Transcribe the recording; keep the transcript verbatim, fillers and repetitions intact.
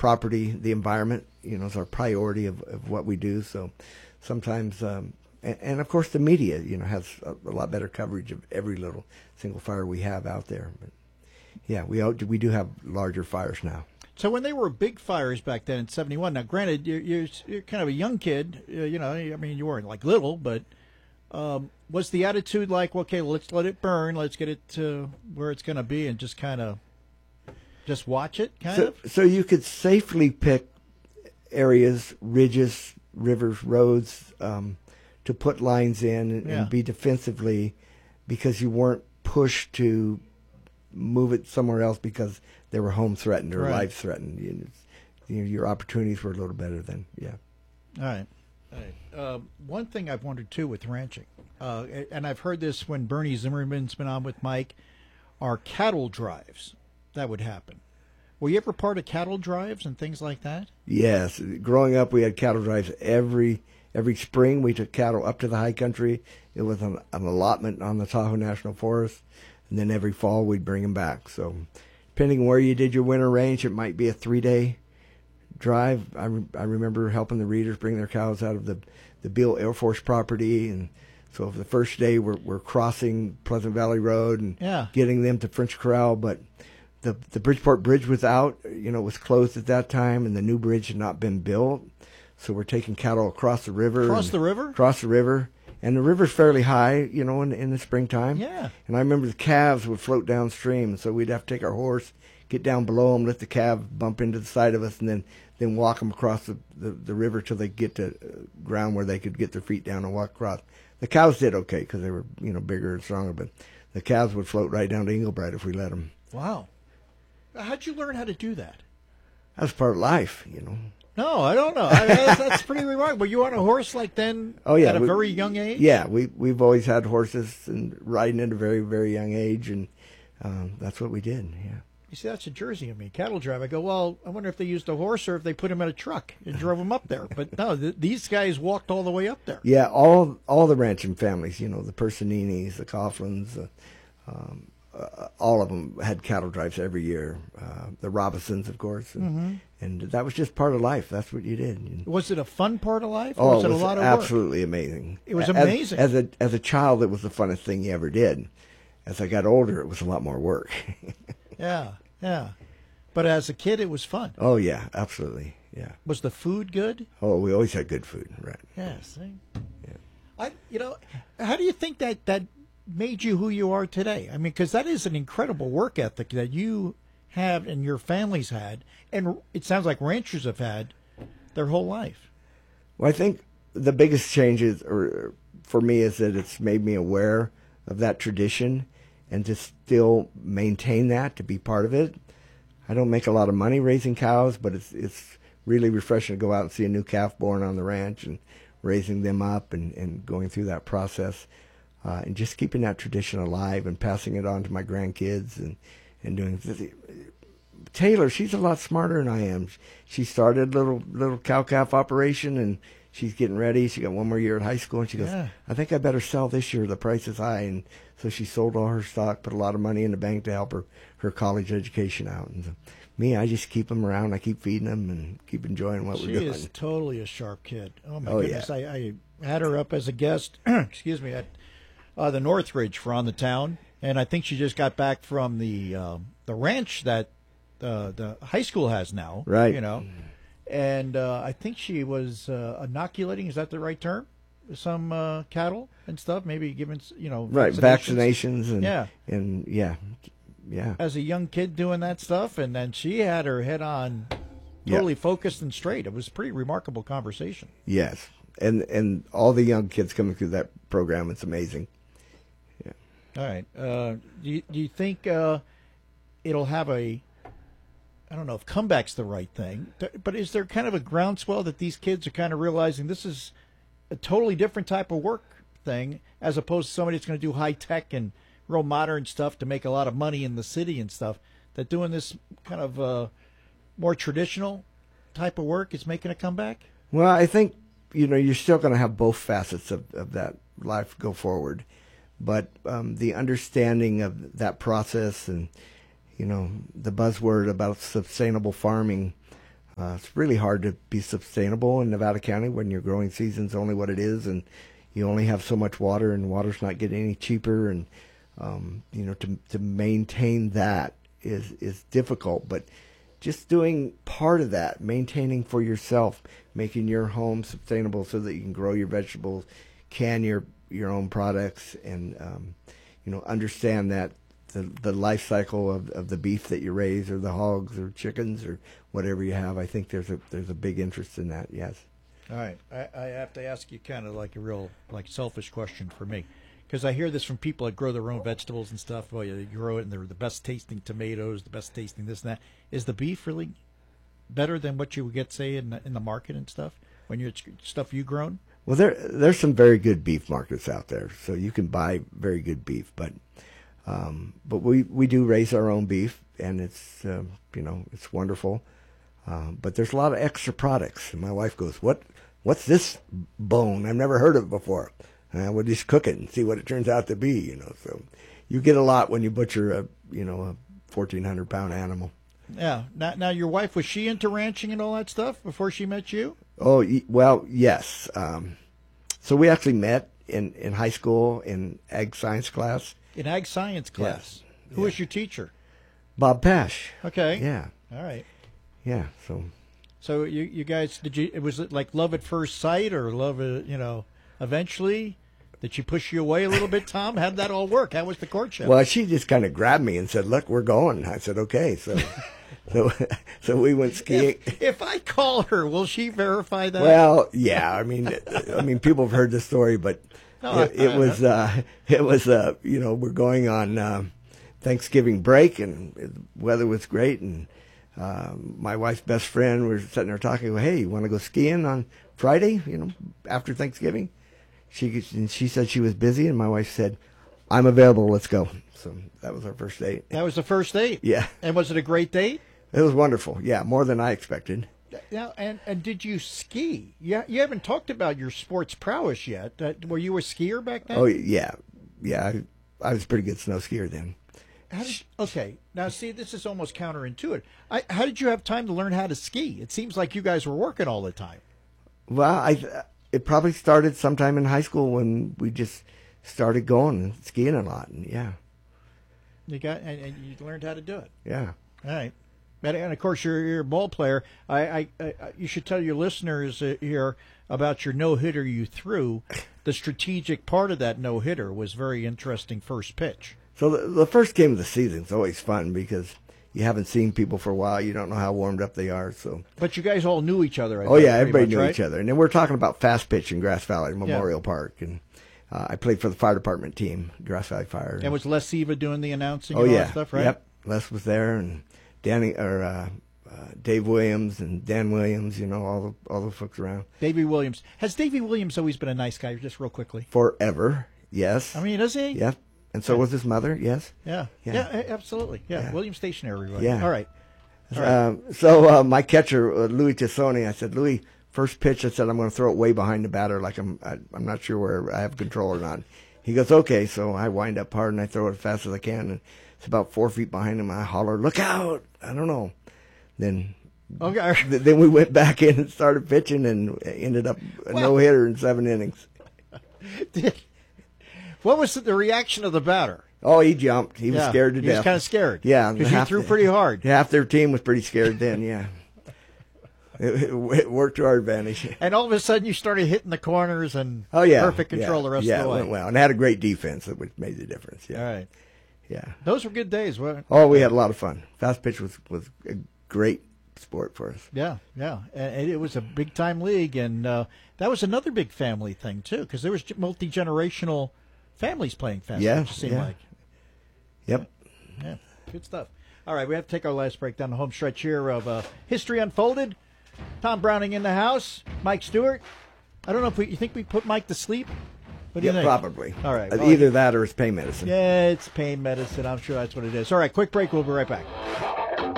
property, the environment, you know, is our priority of, of what we do. So sometimes, um, and, and of course the media, you know, has a, a lot better coverage of every little single fire we have out there. But yeah, we we do have larger fires now. So when they were big fires back then in seventy-one, now granted, you're, you're, you're kind of a young kid, uh, you know, I mean, you weren't like little, but um, was the attitude like, okay, let's let it burn, let's get it to where it's going to be and just kind of just watch it, kind so, of? So you could safely pick areas, ridges, rivers, roads, um, to put lines in and, Yeah. and be defensively because you weren't pushed to move it somewhere else because they were home threatened or Right. life threatened. You know, you know, your opportunities were a little better then, yeah. All right. All right. Uh, one thing I've wondered, too, with ranching, uh, and I've heard this when Bernie Zimmerman's been on with Mike, are cattle drives that would happen. Were you ever part of cattle drives and things like that? Yes. Growing up, we had cattle drives every every spring. We took cattle up to the high country. It was an, an allotment on the Tahoe National Forest. And then every fall, we'd bring them back. So depending on where you did your winter range, it might be a three-day drive. I, re- I remember helping the readers bring their cows out of the, the Beale Air Force property. And so for the first day, we're, we're crossing Pleasant Valley Road and Yeah. getting them to French Corral. But the the Bridgeport Bridge was out, you know, it was closed at that time, and the new bridge had not been built. So we're taking cattle across the river. Across and- the river? Across the river. And the river's fairly high, you know, in, in the springtime. Yeah. And I remember the calves would float downstream, so we'd have to take our horse, get down below them, let the calf bump into the side of us, and then, then walk them across the, the, the river till they get to uh, ground where they could get their feet down and walk across. The cows did okay because they were, you know, bigger and stronger, but the calves would float right down to Englebright if we let them. Wow. How'd you learn how to do that? That was part of life, you know. No, I don't know. I, that's, that's pretty remarkable. Were you on a horse like then Oh yeah, at a we- very young age? Yeah, we we've always had horses and riding at a very very young age, and um, that's what we did. Yeah. You see, that's a Jersey of me, cattle drive. I go, well, I wonder if they used a horse or if they put him in a truck and drove him up there. But no, th- these guys walked all the way up there. Yeah, all all the ranching families, you know, the Personinis, the Coughlins, uh, um, uh, all of them had cattle drives every year. Uh, the Robinsons, of course, and, Mm-hmm. and that was just part of life. That's what you did. And, Was it a fun part of life, or oh, was it it was a lot of absolutely amazing. It was As- amazing. As, a as a child, it was the funnest thing you ever did. As I got older, it was a lot more work. work? Yeah, yeah. But as a kid, it was fun. Oh yeah, absolutely. Yeah. Was the food good? Oh, we always had good food, right? Yes. Yeah. I, you know, how do you think that that made you who you are today? I mean, because that is an incredible work ethic that you have and your family's had, and it sounds like ranchers have had their whole life. Well, I think the biggest changes, or for me, is that it's made me aware of that tradition, and to still maintain that, to be part of it. I don't make a lot of money raising cows, but it's it's really refreshing to go out and see a new calf born on the ranch and raising them up and, and going through that process, uh, and just keeping that tradition alive and passing it on to my grandkids and and doing. Taylor, she's a lot smarter than I am. She started a little little cow calf operation, and she's getting ready. She got one more year at high school, and she goes, Yeah. I think I better sell this year. The price is high. And so she sold all her stock, put a lot of money in the bank to help her, her college education out. And so me, I just keep them around. I keep feeding them and keep enjoying what She we're doing. is totally a sharp kid. Oh my Oh, goodness! I, I had her up as a guest. excuse me, at uh, the Northridge for On the Town, and I think she just got back from the uh, the ranch that uh, the high school has now. Right. You know, and uh, I think she was uh, inoculating. Is that the right term? Some uh, cattle and stuff. Maybe giving you know Right, vaccinations. vaccinations and Yeah. and yeah, yeah. As a young kid doing that stuff, and then she had her head on, totally focused and straight. It was a pretty remarkable conversation. Yes, and and all the young kids coming through that program, it's amazing. Yeah. All right. Uh, do you, do you think uh, it'll have a? I don't know if comeback's the right thing, but is there kind of a groundswell that these kids are kind of realizing this is a totally different type of work thing, as opposed to somebody that's going to do high tech and real modern stuff to make a lot of money in the city and stuff? That doing this kind of uh, more traditional type of work is making a comeback? Well, I think, you know, you're still going to have both facets of, of that life go forward. But um, the understanding of that process and, you know, the buzzword about sustainable farming, Uh, it's really hard to be sustainable in Nevada County when your growing season's only what it is, and you only have so much water, and water's not getting any cheaper. And um, you know, to to maintain that is is difficult. But just doing part of that, maintaining for yourself, making your home sustainable so that you can grow your vegetables, can your your own products, and um, you know, understand that the the life cycle of, of the beef that you raise, or the hogs or chickens or whatever you have. I think there's a there's a big interest in that. Yes. All right, I, I have to ask you kind of like a real like selfish question for me, because I hear this from people that grow their own vegetables and stuff. Well, you grow it, and they're the best tasting tomatoes, the best tasting this and that. Is the beef really better than what you would get, say, in the, in the market and stuff when you're stuff you grown? Well, there there's some very good beef markets out there, so you can buy very good beef. But um, but we, we do raise our own beef, and it's um, you know it's wonderful. Um, but there's a lot of extra products, and my wife goes, "What what's this bone? I've never heard of it before." And we'll just cook it and see what it turns out to be. You know, so you get a lot when you butcher a you know a fourteen hundred pound animal. Yeah. Now, now your wife, was she into ranching and all that stuff before she met you? Oh, well, yes. Um, so we actually met in, in high school in ag science class. In ag science class? Yes. Who Yeah. was your teacher? Bob Pash. Okay. Yeah. All right. Yeah. So. So you you guys, did you, was it like love at first sight, or love, uh, you know, eventually? Did she push you away a little bit, Tom? How did that all work? How was the courtship? Well, she just kind of grabbed me and said, "Look, we're going." I said, "Okay." So, so, so we went skiing. If, if I call her, will she verify that? Well, yeah. I mean, I mean, people have heard the story, but No, it, I- it was, uh, it was, uh, you know, we're going on um, Thanksgiving break, and the weather was great, and um, my wife's best friend was sitting there talking. Well, hey, you want to go skiing on Friday? You know, after Thanksgiving. She and she said she was busy, and my wife said, "I'm available. Let's go." So that was our first date. That was the first date? Yeah, And was it a great date? it was wonderful. Yeah, more than I expected. Now, and, and did you ski? Yeah, you haven't talked about your sports prowess yet. Uh, were you a skier back then? Oh yeah, yeah. I, I was a pretty good snow skier then. How did, okay, now see, this is almost counterintuitive. I, how did you have time to learn how to ski? It seems like you guys were working all the time. Well, I it probably started sometime in high school when we just started going and skiing a lot, and yeah, You got and, and you learned how to do it. yeah. All right. And, and of course, you're, you're a ball player. I, I, I, you should tell your listeners uh, here about your no hitter you threw. The strategic part of that no hitter was very interesting. First pitch. So the, the first game of the season is always fun because you haven't seen people for a while. You don't know how warmed up they are. So. But you guys all knew each other. I Oh thought, yeah, pretty everybody much, knew right? each other, and then we're talking about fast pitch in Grass Valley Memorial Park, and uh, I played for the fire department team, Grass Valley Fire. And was Les Eva doing the announcing? Oh and all yeah, that stuff, right? Yep, Les was there, and Danny or uh, uh, Dave Williams and Dan Williams. You know, all the all the folks around. Davey Williams. Has Davey Williams always been a nice guy? Just real quickly. Forever, yes. I mean, is he? Yep. And so was his mother, yes. Yeah. Yeah. Yeah. a- absolutely. Yeah. Yeah. Williams Stationery. Everybody. Yeah. All right. All right. Um, so uh, my catcher, uh, Louis Tassoni, I said, Louis, first pitch, I said, I'm going to throw it way behind the batter, like I'm I, I'm not sure where I have control or not. He goes, okay. So I wind up hard and I throw it as fast as I can, and it's about four feet behind him. I holler, look out! I don't know. Then Okay. th- then we went back in and started pitching, and ended up a Well- no hitter in seven innings. What was the reaction of the batter? Oh, he jumped. He was Yeah, scared to he death. was kind of scared. Yeah, Because you half threw the- pretty hard. Half their team was pretty scared then. Yeah, it, it, it worked to our advantage. And all of a sudden you started hitting the corners and Oh yeah, perfect control yeah, the rest yeah, of the it way. went well, and had a great defense, which made the difference. Yeah, All right. yeah. Those were good days. weren't- Oh, we had a lot of fun. Fast pitch was was a great sport for us. Yeah, yeah. And it was a big time league. And uh, that was another big family thing, too, because there was multi generational families playing fast Yeah, pitch, it seemed yeah. like. Yep. Yeah, good stuff. All right, we have to take our last break down the home stretch here of uh, History Unfolded. Tom Browning in the house. Mike Stewart. I don't know if we, you think we put Mike to sleep? What do Yeah, you think? probably. All right. Uh, well, Either that or it's pain medicine. Yeah, it's pain medicine. I'm sure that's what it is. All right, quick break. We'll be right back.